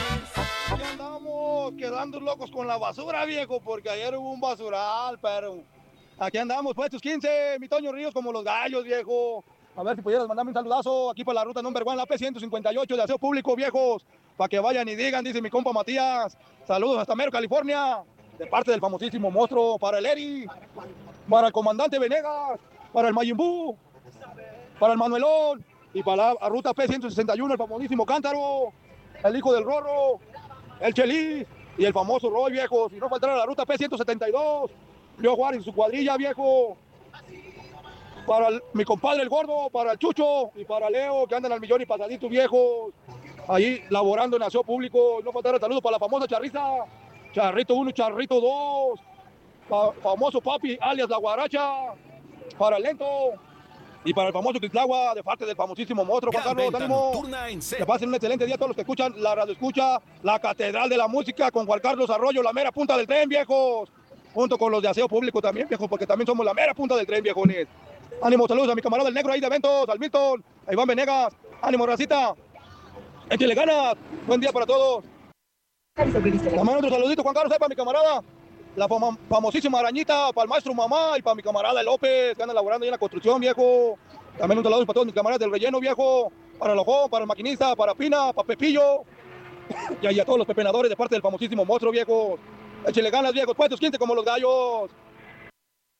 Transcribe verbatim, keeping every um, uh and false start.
Aquí andamos quedando locos con la basura, viejo, porque ayer hubo un basural, pero aquí andamos, puestos quince, mi Toño Ríos como los gallos, viejo. A ver si pudieras mandarme un saludazo aquí para la ruta number one, la P ciento cincuenta y ocho de aseo público, viejos, para que vayan y digan, dice mi compa Matías. Saludos hasta Mero, California, de parte del famosísimo monstruo, para el Eri, para el comandante Venegas, para el Mayimbu, para el Manuelón y para la ruta P ciento sesenta y uno, el famosísimo Cántaro, el hijo del Rorro, el Chelis y el famoso Roy, viejo. Si no faltara la ruta P ciento setenta y dos, Leo Juárez y su cuadrilla, viejo. Para el, mi compadre el Gordo, para el Chucho y para Leo, que andan al millón y pasadito, viejos. Ahí laborando en aseo público. No faltara saludos para la famosa Charriza. Charrito uno, Charrito dos. Pa, famoso Papi, alias La Guaracha. Para el Lento. Y para el famoso Quitlagua, de parte del famosísimo monstruo, Juan Carlos, ánimo. Que pasen un excelente día a todos los que escuchan la radio escucha, la Catedral de la Música con Juan Carlos Arroyo, la mera punta del tren, viejos. Junto con los de aseo público también, viejos, porque también somos la mera punta del tren, viejones. Ánimo, saludos a mi camarada el negro ahí de eventos, al Milton, a Iván Venegas. Ánimo, racita. Échale ganas. Buen día para todos. También otro saludito, Juan Carlos, para mi camarada. La fam famosísima arañita, para el maestro Mamá y para mi camarada López, que anda laborando ahí en la construcción, viejo. También un saludo para todos mis camaradas del relleno, viejo. Para el Ojo, para el maquinista, para Pina, para Pepillo. Y ahí a todos los pepenadores de parte del famosísimo monstruo, viejo. Échale ganas, viejos, puestos quince como los gallos.